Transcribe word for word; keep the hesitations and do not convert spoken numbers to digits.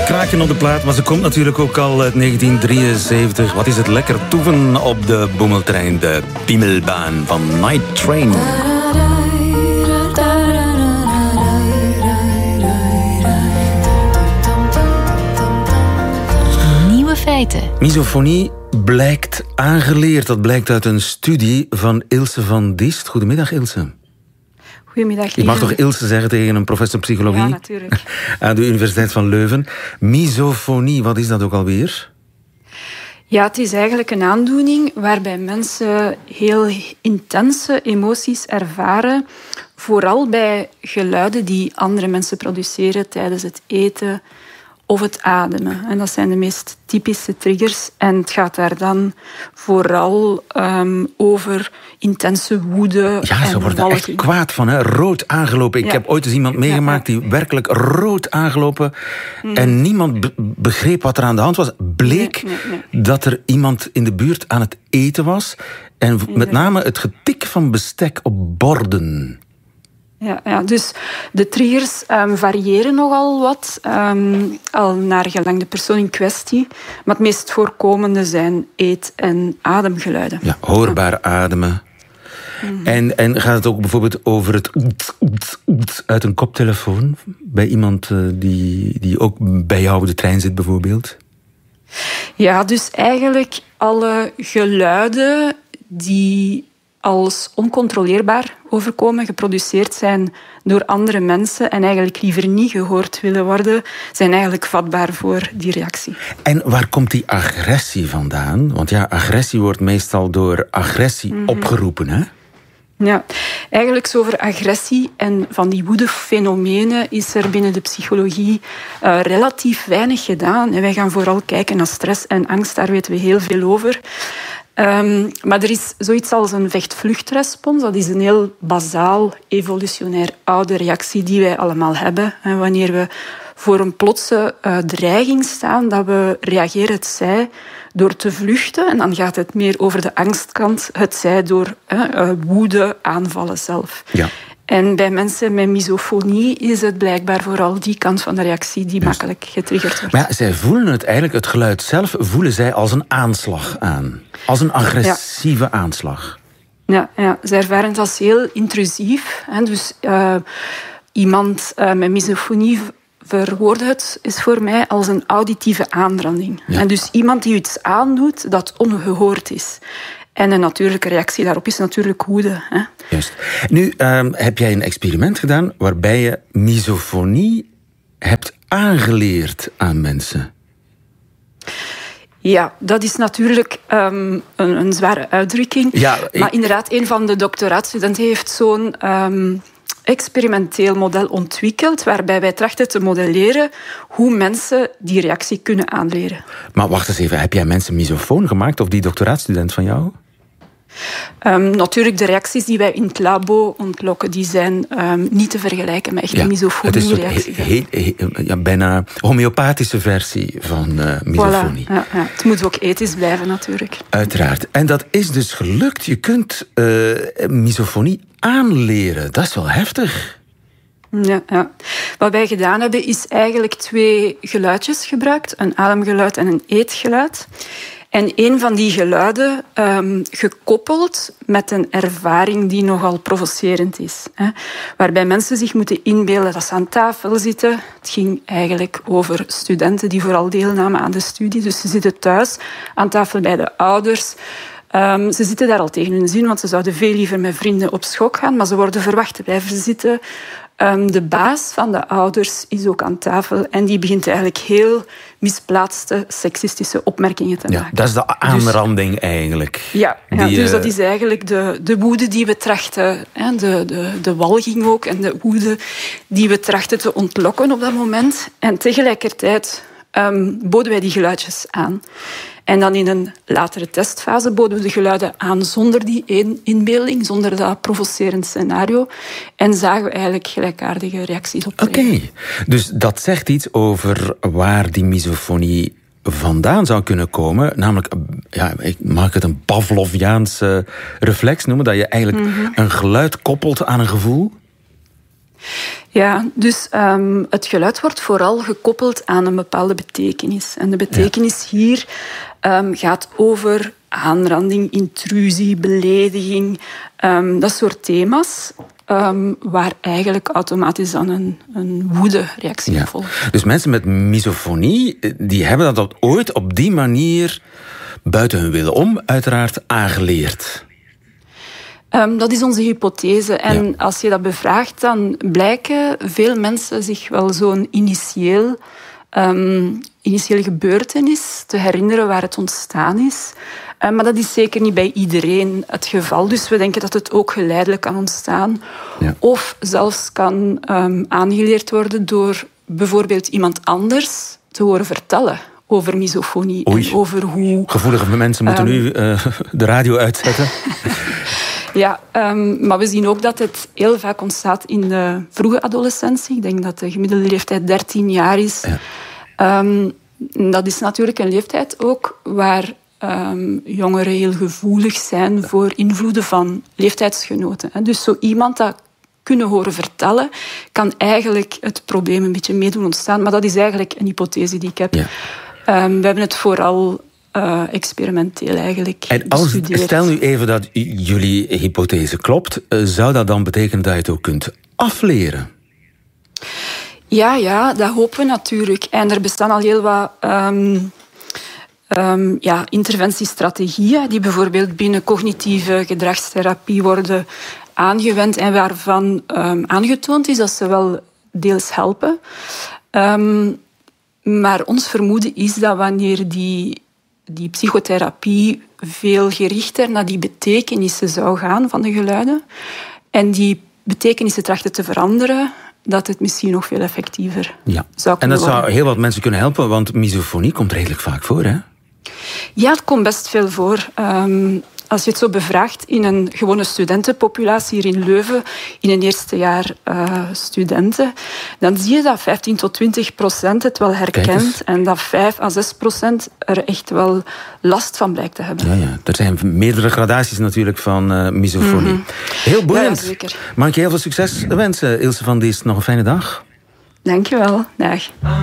Kraakje op de plaat, maar ze komt natuurlijk ook al uit negentien drieënzeventig. Wat is het lekker toeven op de boemeltrein, de Biemelbaan van Night Train. Nieuwe feiten. Misofonie blijkt aangeleerd. Dat blijkt uit een studie van Ilse van Diest. Goedemiddag, Ilse. Goedemiddag. Je mag toch Ilse zeggen tegen een professor psychologie? Ja, natuurlijk. Aan de Universiteit van Leuven. Misofonie, wat is dat ook alweer? Ja, het is eigenlijk een aandoening waarbij mensen heel intense emoties ervaren. Vooral bij geluiden die andere mensen produceren tijdens het eten of het ademen. En dat zijn de meest typische triggers. En het gaat daar dan vooral um, over intense woede. Ja, ze worden er echt kwaad van, hè? Rood aangelopen. Ik ja. heb ooit eens iemand meegemaakt die werkelijk rood aangelopen. Mm. En niemand be- begreep wat er aan de hand was. Bleek nee, nee, nee. dat er iemand in de buurt aan het eten was. En v- met name het getik van bestek op borden. Ja, ja, dus de triggers um, variëren nogal wat, um, al naar gelang de persoon in kwestie. Maar het meest voorkomende zijn eet- en ademgeluiden. Ja, hoorbaar ademen. Mm. En, en gaat het ook bijvoorbeeld over het uit een koptelefoon? Bij iemand uh, die, die ook bij jou op de trein zit bijvoorbeeld? Ja, dus eigenlijk alle geluiden die als oncontroleerbaar overkomen, geproduceerd zijn door andere mensen en eigenlijk liever niet gehoord willen worden, zijn eigenlijk vatbaar voor die reactie. En waar komt die agressie vandaan? Want ja, agressie wordt meestal door agressie mm-hmm. opgeroepen, hè? Ja, eigenlijk zo over agressie en van die woedefenomenen is er binnen de psychologie uh, relatief weinig gedaan. En wij gaan vooral kijken naar stress en angst, daar weten we heel veel over. Um, maar er is zoiets als een vecht-vluchtrespons. Dat is een heel bazaal, evolutionair oude reactie die wij allemaal hebben. En wanneer we voor een plotse uh, dreiging staan, dat we reageren het zij door te vluchten. En dan gaat het meer over de angstkant, het zij door uh, uh, woede, aanvallen zelf. Ja. En bij mensen met misofonie is het blijkbaar vooral die kant van de reactie die Just. makkelijk getriggerd wordt. Maar ja, zij voelen het eigenlijk, het geluid zelf, voelen zij als een aanslag aan. Als een agressieve ja. aanslag. Ja, ja, ze ervaren het als heel intrusief. Hè. Dus uh, iemand uh, met misofonie verwoordt het is voor mij als een auditieve aanranding. Ja. En dus iemand die iets aandoet dat ongehoord is. En een natuurlijke reactie daarop is natuurlijk woede. Hè. Juist. Nu uh, heb jij een experiment gedaan waarbij je misofonie hebt aangeleerd aan mensen. Ja, dat is natuurlijk um, een, een zware uitdrukking. Ja, ik... Maar inderdaad, een van de doctoraatstudenten heeft zo'n um, experimenteel model ontwikkeld waarbij wij trachten te modelleren hoe mensen die reactie kunnen aanleren. Maar wacht eens even, heb jij mensen misofoon gemaakt of die doctoraatstudent van jou? Um, natuurlijk, de reacties die wij in het labo ontlokken, die zijn um, niet te vergelijken met echte ja, misofonie-reacties. Het is een he- he- ja, bijna homeopathische versie van uh, misofonie. Voilà, ja, ja. Het moet ook ethisch blijven, natuurlijk. Uiteraard. En dat is dus gelukt. Je kunt uh, misofonie aanleren. Dat is wel heftig. Ja, ja. Wat wij gedaan hebben, is eigenlijk twee geluidjes gebruikt. Een ademgeluid en een eetgeluid. En een van die geluiden um, gekoppeld met een ervaring die nogal provocerend is. Hè. Waarbij mensen zich moeten inbeelden dat ze aan tafel zitten. Het ging eigenlijk over studenten die vooral deelnamen aan de studie. Dus ze zitten thuis aan tafel bij de ouders. Um, ze zitten daar al tegen hun zin, want ze zouden veel liever met vrienden op schok gaan. Maar ze worden verwacht te blijven zitten. Um, de baas van de ouders is ook aan tafel en die begint eigenlijk heel misplaatste seksistische opmerkingen te maken. Ja, dat is de aanranding dus, eigenlijk. Ja, ja die, dus dat is eigenlijk de, de woede die we trachten, hè, de, de, de walging ook en de woede die we trachten te ontlokken op dat moment. En tegelijkertijd um, boden wij die geluidjes aan. En dan in een latere testfase boden we de geluiden aan zonder die inbeelding, zonder dat provocerend scenario. En zagen we eigenlijk gelijkaardige reacties op. Oké, okay. Dus dat zegt iets over waar die misofonie vandaan zou kunnen komen. Namelijk, ja, ik mag het een Pavloviaanse reflex noemen, dat je eigenlijk mm-hmm. een geluid koppelt aan een gevoel. Ja, dus um, het geluid wordt vooral gekoppeld aan een bepaalde betekenis. En de betekenis ja. hier um, gaat over aanranding, intrusie, belediging, um, dat soort thema's. Um, waar eigenlijk automatisch dan een, een woede-reactie ja. volgt. Dus mensen met misofonie, die hebben dat ooit op die manier buiten hun willen om, uiteraard aangeleerd. Um, dat is onze hypothese. En ja. als je dat bevraagt, dan blijken veel mensen zich wel zo'n initieel, um, initiële gebeurtenis te herinneren waar het ontstaan is. Uh, maar dat is zeker niet bij iedereen het geval. Dus we denken dat het ook geleidelijk kan ontstaan. Ja. Of zelfs kan um, aangeleerd worden door bijvoorbeeld iemand anders te horen vertellen over misofonie. Oei. En over hoe... Gevoelige mensen moeten um, nu uh, de radio uitzetten. Ja, um, maar we zien ook dat het heel vaak ontstaat in de vroege adolescentie. Ik denk dat de gemiddelde leeftijd dertien jaar is. Ja. Um, dat is natuurlijk een leeftijd ook waar um, jongeren heel gevoelig zijn voor invloeden van leeftijdsgenoten. Dus zo iemand dat kunnen horen vertellen, kan eigenlijk het probleem een beetje meedoen ontstaan. Maar dat is eigenlijk een hypothese die ik heb. Ja. Um, we hebben het vooral uh, experimenteel eigenlijk en als, bestudeerd. Stel nu even dat jullie hypothese klopt, uh, zou dat dan betekenen dat je het ook kunt afleren? Ja, ja, dat hopen we natuurlijk. En er bestaan al heel wat um, um, ja, interventiestrategieën die bijvoorbeeld binnen cognitieve gedragstherapie worden aangewend en waarvan um, aangetoond is dat ze wel deels helpen. Um, maar ons vermoeden is dat wanneer die, die psychotherapie veel gerichter naar die betekenissen zou gaan van de geluiden en die betekenissen trachten te veranderen, dat het misschien nog veel effectiever ja. zou kunnen En dat worden. zou heel wat mensen kunnen helpen, want misofonie komt redelijk vaak voor, hè? Ja, het komt best veel voor. Um, als je het zo bevraagt in een gewone studentenpopulatie hier in Leuven, in een eerste jaar uh, studenten, dan zie je dat vijftien tot twintig procent het wel herkent en dat vijf à zes procent er echt wel last van blijkt te hebben. Ja, ja. Er zijn meerdere gradaties natuurlijk van uh, misofonie. Mm-hmm. Heel boeiend. Ja, zeker. Mag ik je heel veel succes wensen, Ilse van Diest. Nog een fijne dag. Dank je wel. Dag.